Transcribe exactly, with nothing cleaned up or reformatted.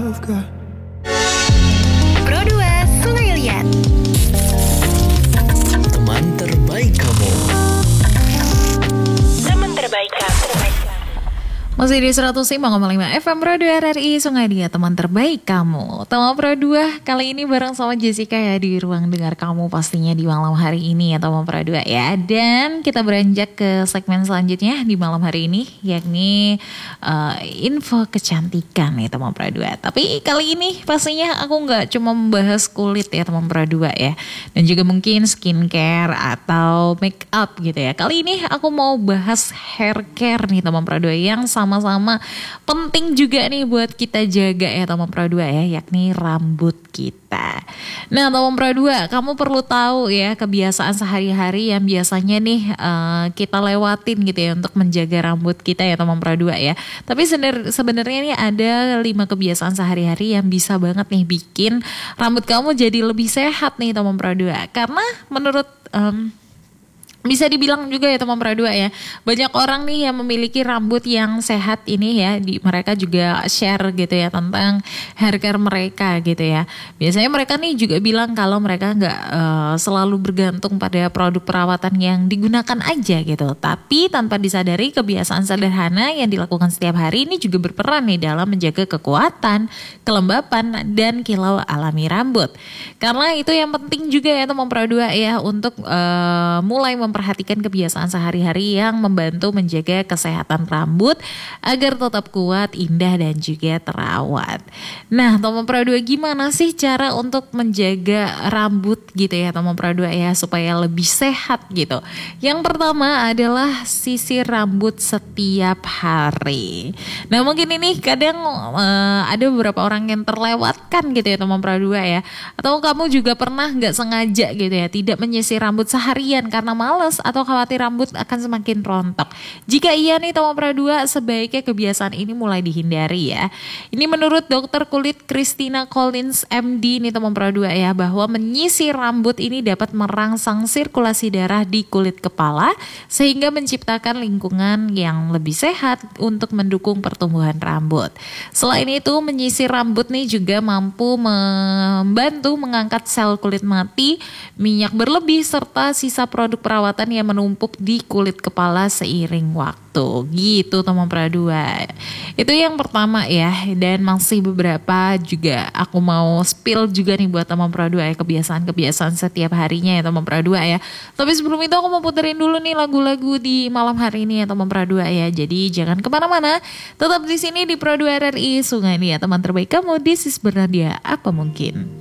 I've got. Pro dua Sungai Liat, teman terbaik kamu. teman terbaik kamu. Masih di seratus lima koma lima F M Pro dua R R I Sungai Liat, teman terbaik kamu. Tema Pro dua kali ini bareng sama Jessica ya, di ruang dengar kamu pastinya di malam hari ini ya Tema Pro dua ya. Dan kita beranjak ke segmen selanjutnya di malam hari ini, yakni uh, info kecantikan ya Tema Pro dua. Tapi kali ini pastinya aku gak cuma membahas kulit ya Tema Pro dua ya, dan juga mungkin skincare atau make up gitu ya. Kali ini aku mau bahas hair care nih Tema Pro dua, yang sama-sama penting juga nih buat kita jaga ya Teman Pro dua ya, yakni rambut kita. Nah Teman Pro dua, kamu perlu tahu ya kebiasaan sehari-hari yang biasanya nih uh, kita lewatin gitu ya untuk menjaga rambut kita ya Teman Pro dua ya. Tapi sebenarnya nih ada lima kebiasaan sehari-hari yang bisa banget nih bikin rambut kamu jadi lebih sehat nih Teman Pro dua. Karena menurut um, bisa dibilang juga ya Teman Pro dua ya, banyak orang nih yang memiliki rambut yang sehat ini ya, di, mereka juga share gitu ya tentang hair care mereka gitu ya. Biasanya mereka nih juga bilang kalau mereka nggak uh, selalu bergantung pada produk perawatan yang digunakan aja gitu, tapi tanpa disadari kebiasaan sederhana yang dilakukan setiap hari ini juga berperan nih dalam menjaga kekuatan, kelembapan, dan kilau alami rambut. Karena itu yang penting juga ya Teman Pro dua ya, untuk uh, mulai memperhatikan kebiasaan sehari-hari yang membantu menjaga kesehatan rambut agar tetap kuat, indah, dan juga terawat. Nah Teman Pro dua, gimana sih cara untuk menjaga rambut gitu ya Teman Pro dua ya, supaya lebih sehat gitu? Yang pertama adalah sisir rambut setiap hari. Nah mungkin ini kadang uh, ada beberapa orang yang terlewatkan gitu ya Teman Pro dua ya, atau kamu juga pernah gak sengaja gitu ya tidak menyisir rambut seharian karena malas atau khawatir rambut akan semakin rontok. Jika iya nih Teman Pro dua, sebaiknya kebiasaan ini mulai dihindari ya. Ini menurut dokter kulit Christina Collins M D nih Teman Pro dua ya, bahwa menyisir rambut ini dapat merangsang sirkulasi darah di kulit kepala sehingga menciptakan lingkungan yang lebih sehat untuk mendukung pertumbuhan rambut. Selain itu, menyisir rambut nih juga mampu membantu mengangkat sel kulit mati, minyak berlebih, serta sisa produk perawatan yang menumpuk di kulit kepala seiring waktu gitu Teman Pro dua. Itu yang pertama ya, dan masih beberapa juga aku mau spill juga nih buat Teman Pro dua ya, kebiasaan-kebiasaan setiap harinya ya Teman Pro dua ya. Tapi sebelum itu aku mau puterin dulu nih lagu-lagu di malam hari ini ya Teman Pro dua ya. Jadi jangan kemana-mana, tetap di sini di Pro dua R R I Sungai Liat, teman terbaik kamu. This is Bernadia Apa Mungkin.